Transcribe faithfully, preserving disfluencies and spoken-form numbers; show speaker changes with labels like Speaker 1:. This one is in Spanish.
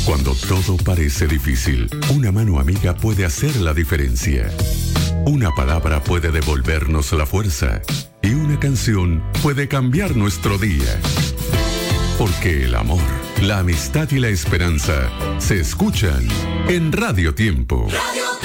Speaker 1: Cuando todo parece difícil, una mano amiga puede hacer la diferencia. Una palabra puede devolvernos la fuerza y una canción puede cambiar nuestro día. Porque el amor, la amistad y la esperanza se escuchan en Radio Tiempo.
Speaker 2: Radio